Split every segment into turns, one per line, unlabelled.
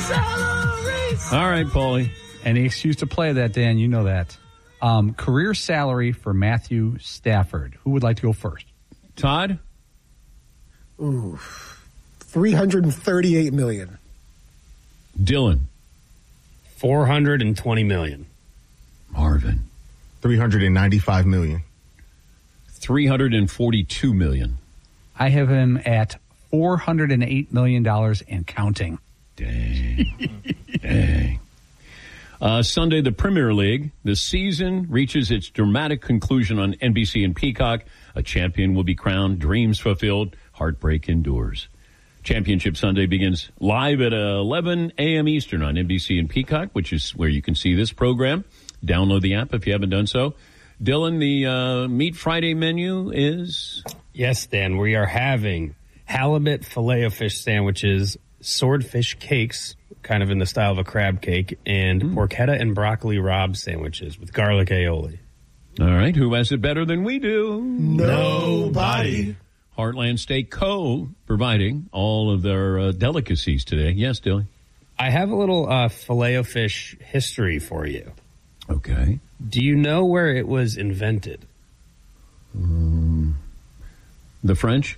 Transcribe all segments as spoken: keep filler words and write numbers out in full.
salary.
All right, Paulie.
Any excuse to play that, Dan. You know that. Um, career salary for Matthew Stafford. Who would like to go first?
Todd?
Ooh, three hundred thirty-eight million dollars.
Dylan?
four hundred twenty million dollars.
Marvin?
three hundred ninety-five million dollars.
three hundred forty-two million dollars.
I have him at four hundred eight million dollars and counting.
Dang. Dang. Uh, Sunday, the Premier League. The season reaches its dramatic conclusion on N B C and Peacock. A champion will be crowned, dreams fulfilled, heartbreak endures. Championship Sunday begins live at eleven a.m. Eastern on N B C and Peacock, which is where you can see this program. Download the app if you haven't done so. Dylan, the uh, Meat Friday menu is?
Yes, Dan, we are having halibut filet-o-fish sandwiches, swordfish cakes, kind of in the style of a crab cake, and mm. porchetta and broccoli rabe sandwiches with garlic aioli.
All right, who has it better than we do?
Nobody.
Heartland Steak Co. providing all of their uh, delicacies today. Yes, Dylan?
I have a little uh, filet-o-fish history for you.
Okay.
Do you know where it was invented?
Um, the French?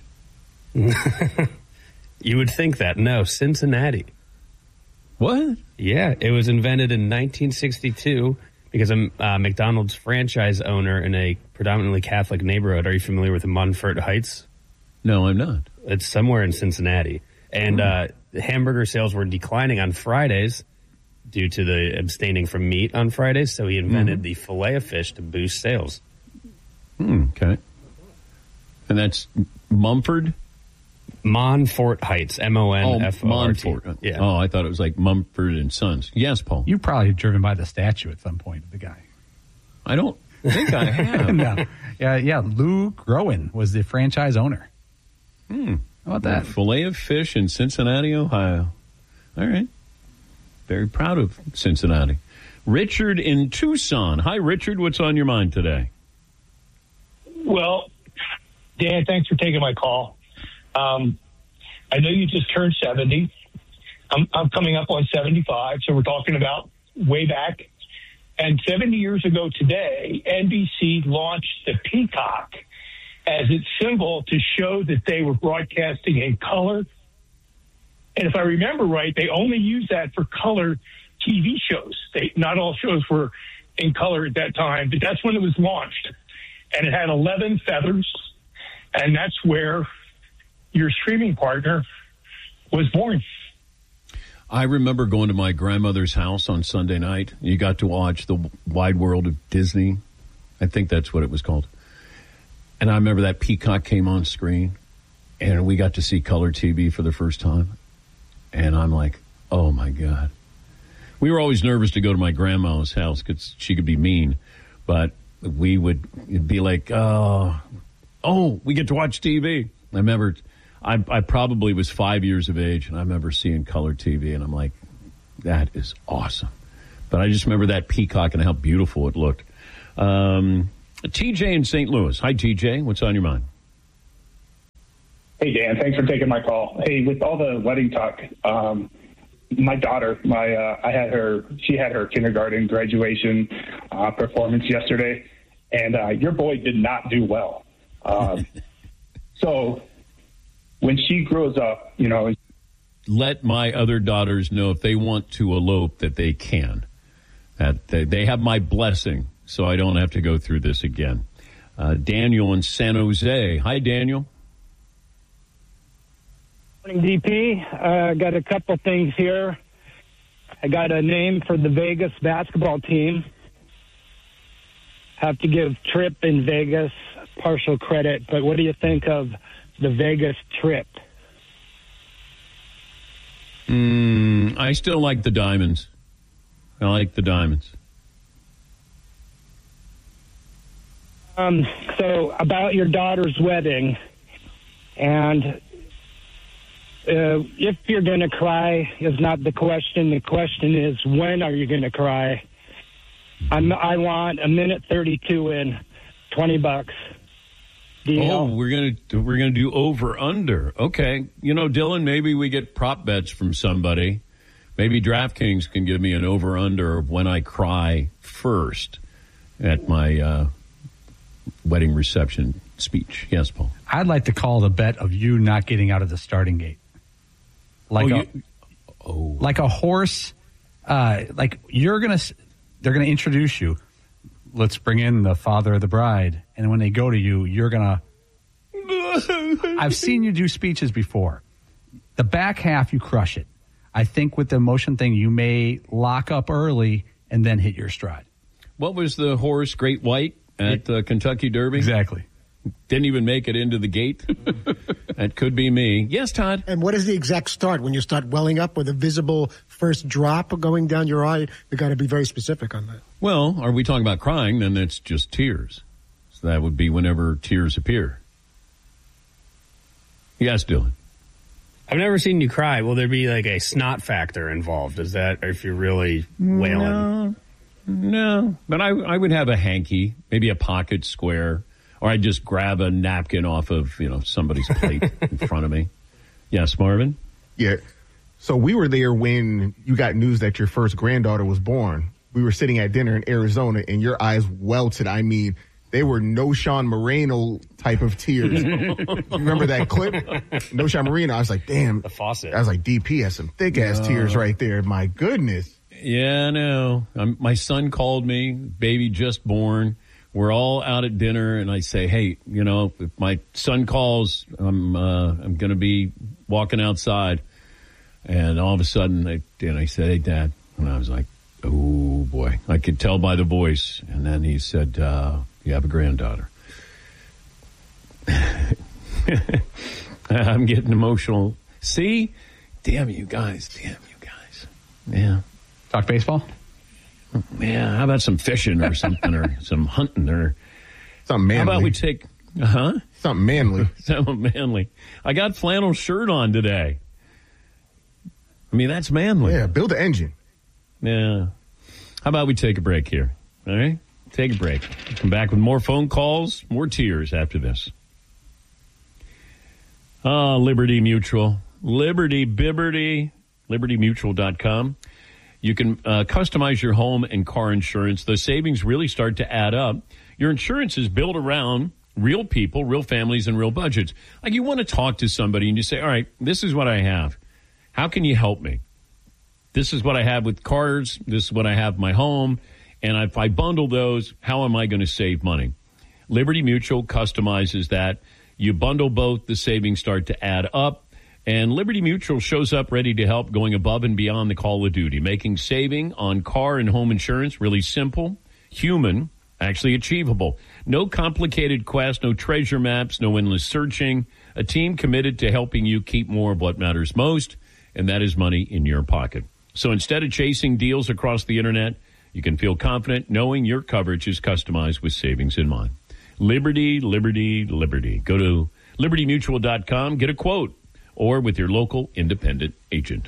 You would think that. No, Cincinnati.
What?
Yeah, it was invented in nineteen sixty-two because a uh, McDonald's franchise owner in a predominantly Catholic neighborhood. Are you familiar with Montfort Heights?
No, I'm not.
It's somewhere in Cincinnati. And uh, hamburger sales were declining on Fridays due to the abstaining from meat on Fridays, so he invented mm-hmm. the filet-o-fish to boost sales.
Hmm, okay. And that's Mumford?
Montfort Heights, M O N F O R T.
Oh, Montfort.
Yeah.
Oh, I thought it was like Mumford and Sons. Yes, Paul.
You probably have driven by the statue at some point of the guy.
I don't think I have.
No. Yeah, yeah. Lou Groen was the franchise owner.
Hmm.
How about that?
Filet of fish in Cincinnati, Ohio. All right. Very proud of Cincinnati. Richard in Tucson. Hi, Richard. What's on your mind today?
Well, Dan, thanks for taking my call. Um, I know you just turned seventy. I'm, I'm coming up on seventy-five, so we're talking about way back. And seventy years ago today, N B C launched the Peacock as its symbol to show that they were broadcasting in color. And if I remember right, they only used that for color T V shows. They, not all shows were in color at that time, but that's when it was launched. And it had eleven feathers, and that's where your streaming partner was born.
I remember going to my grandmother's house on Sunday night. You got to watch The Wide World of Disney. I think that's what it was called. And I remember that Peacock came on screen, and we got to see color T V for the first time. And I'm like, oh, my God. We were always nervous to go to my grandma's house because she could be mean. But we would be like, oh, oh, we get to watch T V. I remember I, I probably was five years of age, and I remember seeing color T V, and I'm like, that is awesome. But I just remember that Peacock and how beautiful it looked. Um, T J in Saint Louis. Hi, T J. What's on your mind?
Hey, Dan. Thanks for taking my call. Hey, with all the wedding talk, um, my daughter, my uh, I had her. She had her kindergarten graduation uh, performance yesterday, and uh, your boy did not do well. Um, so when she grows up, you know,
let my other daughters know if they want to elope that they can. That they, they have my blessing, so I don't have to go through this again. Uh, Daniel in San Jose. Hi, Daniel.
Morning, D P. I uh, got a couple things here. I got a name for the Vegas basketball team. Have to give Trip in Vegas partial credit, but what do you think of the Vegas Trip?
Mm, I still like the Diamonds. I like the Diamonds.
Um, so about your daughter's wedding, and Uh, if you're going to cry is not the question. The question is, when are you going to cry? I'm, I want a minute thirty-two in, twenty bucks. Deal.
Oh, we're gonna we're gonna do over under. Okay, you know, Dylan, maybe we get prop bets from somebody Maybe DraftKings can give me an over-under of when I cry first at my uh, wedding reception speech. Yes, Paul.
I'd like to call the bet of you not getting out of the starting gate. Like
oh,
a,
you, oh.
like a horse, uh, like you're going to, they're going to introduce you. Let's bring in the father of the bride. And when they go to you, you're going to, I've seen you do speeches before. The back half, you crush it. I think with the emotion thing, you may lock up early and then hit your stride.
What was the horse, Great White, at the Kentucky Derby?
Exactly.
Didn't even make it into the gate. That could be me. Yes, Todd.
And what is the exact start? When you start welling up with a visible first drop going down your eye, you got to be very specific on that.
Well, are we talking about crying? Then it's just tears. So that would be whenever tears appear. Yes, Dylan.
I've never seen you cry. Will there be like a snot factor involved? Is that if you're really wailing?
No, no. But I, I would have a hanky, maybe a pocket square, or I'd just grab a napkin off of, you know, somebody's plate in front of me. Yes, Marvin?
Yeah. So we were there when you got news that your first granddaughter was born. We were sitting at dinner in Arizona, and your eyes welted. I mean, they were no Sean Moreno type of tears. Remember that clip? No Sean Moreno. I was like, damn.
The faucet.
I was like, D P has some thick ass
No.
tears right there. My goodness.
Yeah, I know. I'm, my son called me, baby just born. We're all out at dinner, and I say, hey, you know, if my son calls, I'm uh, I'm going to be walking outside. And all of a sudden, I, and I said, hey, Dad. And I was like, oh, boy. I could tell by the voice. And then he said, uh, you have a granddaughter. I'm getting emotional. See? Damn you guys. Damn you guys. Yeah.
Talk baseball?
Yeah, how about some fishing or something, or some hunting, or
Something manly.
how about we take, huh?
Something manly.
Something manly. I got flannel shirt on today. I mean, that's manly.
Yeah, build the engine.
Yeah. How about we take a break here? All right? Take a break. Come back with more phone calls, more tears after this. Ah, Liberty Mutual. Liberty Bibberty. liberty mutual dot com. You can uh, customize your home and car insurance. The savings really start to add up. Your insurance is built around real people, real families, and real budgets. Like you want to talk to somebody and you say, all right, this is what I have. How can you help me? This is what I have with cars. This is what I have in my home. And if I bundle those, how am I going to save money? Liberty Mutual customizes that. You bundle both, the savings start to add up. And Liberty Mutual shows up ready to help, going above and beyond the call of duty, making saving on car and home insurance really simple, human, actually achievable. No complicated quest, no treasure maps, no endless searching. A team committed to helping you keep more of what matters most, and that is money in your pocket. So instead of chasing deals across the internet, you can feel confident knowing your coverage is customized with savings in mind. Liberty, Liberty, Liberty. Go to liberty mutual dot com, get a quote, or with your local independent agent.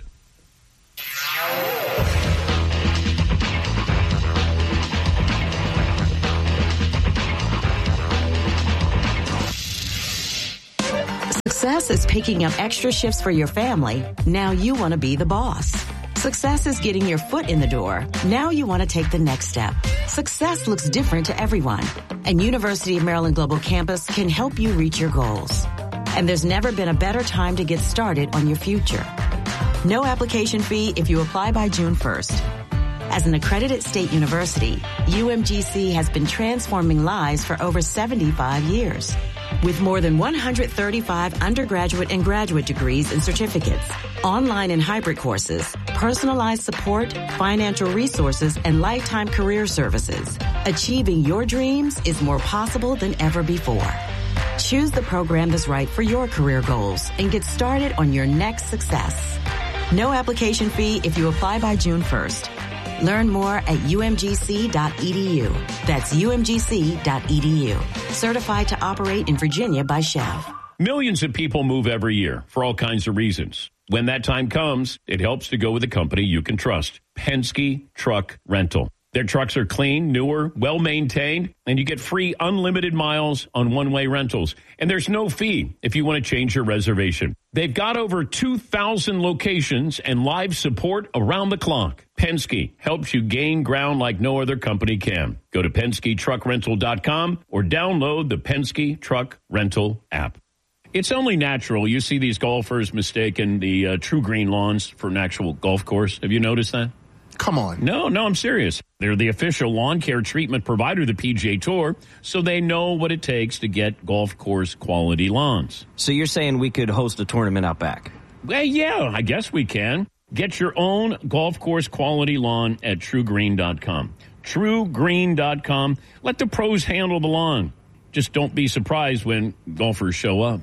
Success is picking up extra shifts for your family. Now you want to be the boss. Success is getting your foot in the door. Now you want to take the next step. Success looks different to everyone, and University of Maryland Global Campus can help you reach your goals. And there's never been a better time to get started on your future. No application fee if you apply by June first. As an accredited state university, U M G C has been transforming lives for over seventy-five years. With more than one hundred thirty-five undergraduate and graduate degrees and certificates, online and hybrid courses, personalized support, financial resources, and lifetime career services, achieving your dreams is more possible than ever before. Choose the program that's right for your career goals and get started on your next success. No application fee if you apply by June first. Learn more at U M G C dot E D U. That's U M G C dot E D U. Certified to operate in Virginia by Chev.
Millions of people move every year for all kinds of reasons. When that time comes, it helps to go with a company you can trust. Penske Truck Rental. Their trucks are clean, newer, well-maintained, and you get free unlimited miles on one-way rentals. And there's no fee if you want to change your reservation. They've got over two thousand locations and live support around the clock. Penske helps you gain ground like no other company can. Go to Penske Truck Rental dot com or download the Penske Truck Rental app. It's only natural you see these golfers mistaking the uh, True Green lawns for an actual golf course. Have you noticed that?
Come on.
No, no, I'm serious. They're the official lawn care treatment provider of the P G A Tour, so they know what it takes to get golf course quality lawns.
So you're saying we could host a tournament out back?
Well, yeah, I guess we can. Get your own golf course quality lawn at True Green dot com. True Green dot com. Let the pros handle the lawn. Just don't be surprised when golfers show up.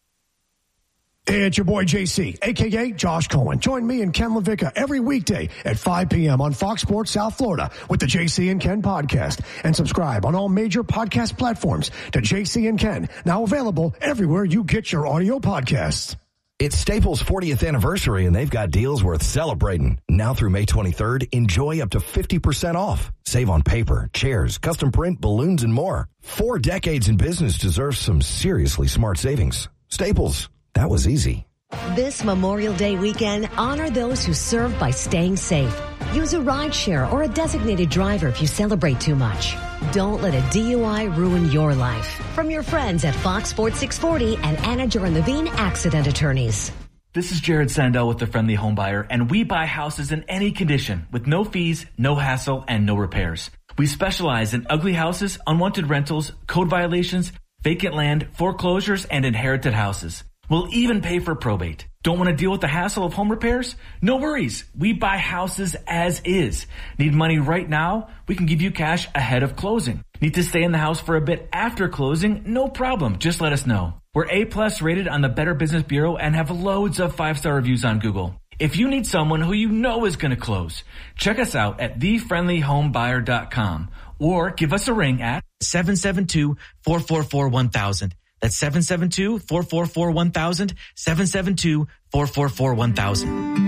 It's your boy J C, a k a. Josh Cohen. Join me and Ken LaVicka every weekday at five p.m. on Fox Sports South Florida with the J C and Ken podcast. And subscribe on all major podcast platforms to J C and Ken, now available everywhere you get your audio podcasts.
It's Staples' fortieth anniversary, and they've got deals worth celebrating. Now through May twenty-third, enjoy up to fifty percent off. Save on paper, chairs, custom print, balloons, and more. Four decades in business deserves some seriously smart savings. Staples. That was easy.
This Memorial Day weekend, honor those who serve by staying safe. Use a rideshare or a designated driver if you celebrate too much. Don't let a D U I ruin your life. From your friends at Fox Sports six forty and Anna Joran-Levine Accident Attorneys.
This is Jared Sandell with the Friendly Home Buyer, and we buy houses in any condition with no fees, no hassle, and no repairs. We specialize in ugly houses, unwanted rentals, code violations, vacant land, foreclosures, and inherited houses. We'll even pay for probate. Don't want to deal with the hassle of home repairs? No worries. We buy houses as is. Need money right now? We can give you cash ahead of closing. Need to stay in the house for a bit after closing? No problem. Just let us know. We're A-plus rated on the Better Business Bureau and have loads of five-star reviews on Google. If you need someone who you know is going to close, check us out at the friendly home buyer dot com or give us a ring at seven seven two, four four four, one thousand. That's seven seven two, four four four, one thousand, seven seven two, four four four, one thousand.